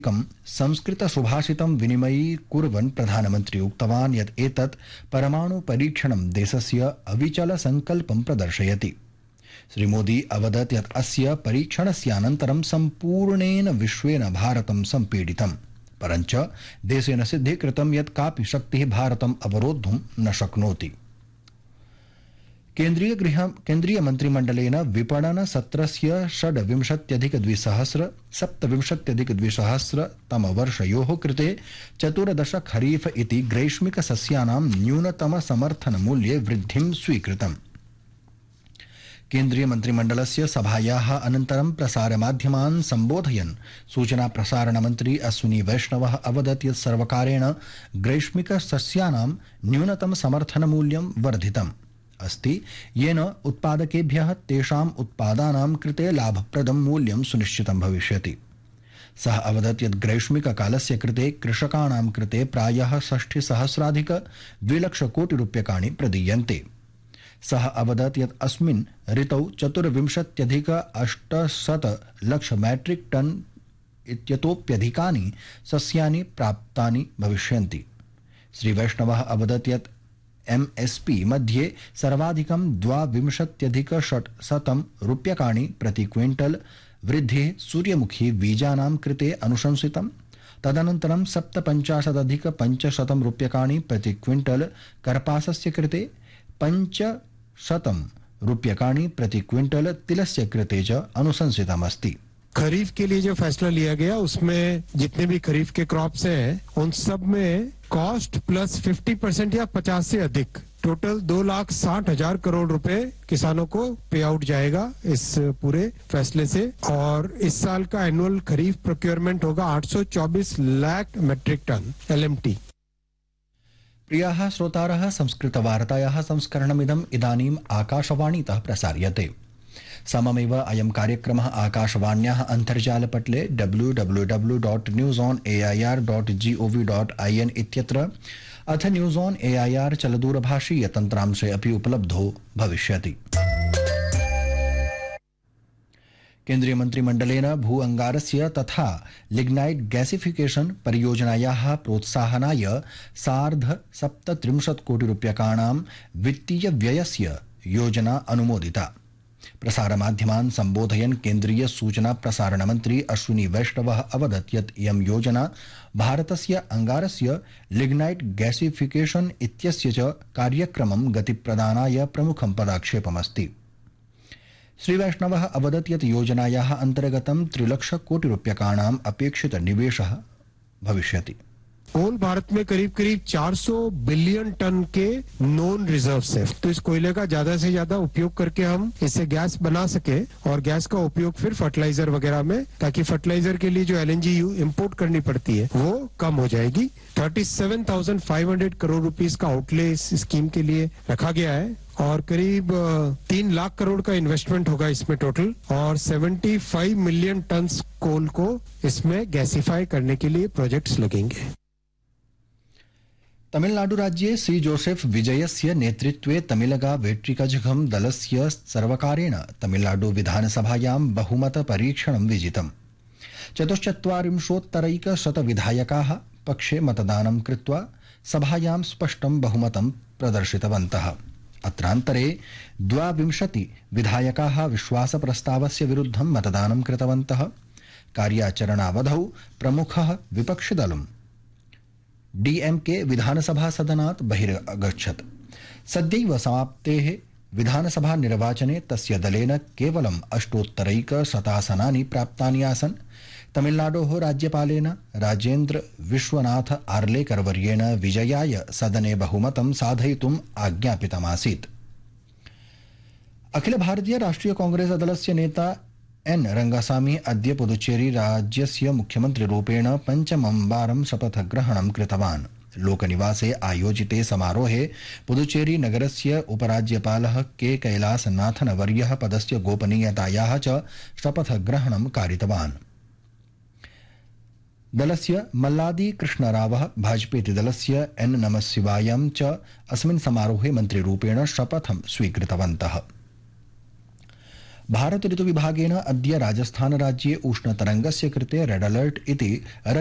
संस्कृत सुभाषितं विनिमयीकुर्वन् प्रधानमन्त्री उक्तवान् यत् एतत् परमाणु परीक्षणं देशस्य अविचल संकल्पं प्रदर्शयति। श्रीमोदी अवदत् यत् अस्य परीक्षणस्यानन्तरं सम्पूर्णेन विश्वेन भारतं सम्पीडितम्, परञ्च देशेन सिद्धीकृतं यत् कापि शक्तिः भारतम् अवरोद्धुं न शक्नोति। केन्द्रीय मंत्रिमण्डलेन विपणन सत्रस्य 27,227 तमवर्षयोः कृते 14 खरीफ इति ग्रैष्मिक सस्यानां न्यूनतम समर्थन मूल्ये वृद्धिं स्वीकृतम्। केन्द्रीय मंत्रिमण्डलस्य सभायाः अनन्तरं प्रसारमाध्यमान् सम्बोधयन् सूचना प्रसारण मन्त्री अश्विनी वैष्णवः अवदत् यत् सर्वकारेण ग्रैष्मिक सस्यानां न्यूनतम समर्थन मूल्यं वर्धितम् अस्ति, येन उत्पादकेभ्यः तेषाम् उत्पादानां कृते लाभप्रदं मूल्यं सुनिश्चितं भविष्यति। सः अवदत् यत् ग्रैष्मिककालस्य कृते कृषकाणां कृते प्रायः 60,000,2,00,000,000 प्रदीयन्ते। सः अवदत् यत् अस्मिन् ऋतौ 24,800,00,000 मैट्रिक टन इत्यतोप्यधिकानि सस्यानि प्राप्तानि भविष्यन्ति। श्री वैष्णवः अवदत् यत् एमएसपी मध्ये सर्वाधिकं 22,600 रूप्यकाणि प्रति क्विंटल वृद्धिः सूर्यमुखी बीजानां कृते अनुशंसितम्। तदनन्तरं 57,500 रूप्यकाणि प्रति क्विंटल कर्पासस्य कृते, 500 रूप्यकाणि प्रति क्विंटल तिलस्य कृते च अनुशंसितमस्ति। खरीफ के लिए जो फैसला लिया गया उसमें जितने भी खरीफ के क्रॉप्स हैं उन सब में कॉस्ट प्लस 50% या 50 से अधिक टोटल 2,60,000 करोड़ रुपए किसानों को पे आउट जाएगा इस पूरे फैसले से। और इस साल का एनुअल खरीफ प्रोक्योरमेंट होगा 824 लाख मेट्रिक टन LMT। प्रियाः श्रोतारः, संस्कृतवार्तायाः संस्करणमिदम् इदानीम् आकाशवाणीतः प्रसार्यते। सममेव अयं कार्यक्रमः आकाशवाण्याः अन्तर्जालपटले www.newsonair.gov.in इत्यत्र अथ न्यूज़ ऑन एआईआर चलदूरभाषीय तन्त्रांशे अपि उपलब्धो भविष्यति। केन्द्रीय मंत्रिमण्डलेन भू अंगारस्य तथा लिग्नाइट गैसिफिकेशन परियोजनायाः प्रोत्साहनाय 37 कोटि रूप्यकाणां वित्तीय व्ययस्य योजना अनुमोदिता। प्रसारमाध्यमान् सम्बोधयन् केन्द्रीय सूचना प्रसारण मन्त्री अश्विनी वैष्णवः अवदत् यत् इयं योजना भारतस्य अंगारस्य लिग्नाइट गैसिफिकेशन इत्यस्य च कार्यक्रमं गतिप्रदानाय प्रमुखं पदक्षेपमस्ति। श्री वैष्णवः अवदत् यत् योजनायाः अन्तर्गतं 3 लाख कोटि रूप्यकाणाम् अपेक्षित निवेशः भविष्यति। होल भारत में करीब 400 बिलियन टन के नॉन रिजर्व्स है, तो इस कोयले का ज्यादा से ज्यादा उपयोग करके हम इससे गैस बना सके और गैस का उपयोग फिर फर्टिलाइजर वगैरह में, ताकि फर्टिलाइजर के लिए जो LNG इंपोर्ट करनी पड़ती है वो कम हो जाएगी। 37,500 करोड़ रुपीस का आउटले इस स्कीम के लिए रखा गया है और करीब 3 लाख करोड़ का इन्वेस्टमेंट होगा इसमें टोटल, और 75 मिलियन टन कोल को इसमें गैसिफाई करने के लिए प्रोजेक्ट्स लगेंगे। तमिलनाडु राज्ये श्री जोसेफ विजयस्य नेतृत्वे तमिलगा वेट्रिकजघम दलस्य सर्वकारेण तमिलनाडु विधानसभायां बहुमत परीक्षणं विजितम्। 44% विधायकाः पक्षे मतदानं कृत्वा सभायां स्पष्टं बहुमतं प्रदर्शितवन्तः। अत्रान्तरे 22 विधायकाः विश्वासप्रस्तावस्य विरुद्धं मतदानं कृतवन्तः। कार्याचरणावधौ प्रमुखः विपक्षिदलं DMK विधानसभा सदनात् बहिरगच्छत्। सद्यैव समाप्तेः विधानसभा निर्वाचने तस्य दलेन केवलम् 8 आसनानि प्राप्तानि आसन्। तमिलनाडोः राज्यपालेन राजेन्द्र विश्वनाथ आर्लेकर वर्येण विजयाय सदने बहुमतं साधयितुम् आज्ञापितमासीत्। अखिल भारतीय राष्ट्रिय कांग्रेस दलस्य नेता N रंगासामी अद्य पुदुचेरी राज्यस्य मुख्यमन्त्रिरूपेण 5मं वारं शपथग्रहणं कृतवान्। लोकनिवासे आयोजिते समारोहे पुदुचेरी नगरस्य उपराज्यपालः K कैलासनाथन वर्यः पदस्य गोपनीयतायाः च शपथग्रहणं कारितवान्। दलस्य मल्लादी कृष्णरावः भाजपेति दलस्य N नमशिवायं च अस्मिन् समारोहे मन्त्रिरूपेण शपथं स्वीकृतवन्तः। भारत ऋतुविभागेन अद्य राजस्थान राज्ये उष्णतरङ्गस्य कृते रेड अलर्ट इति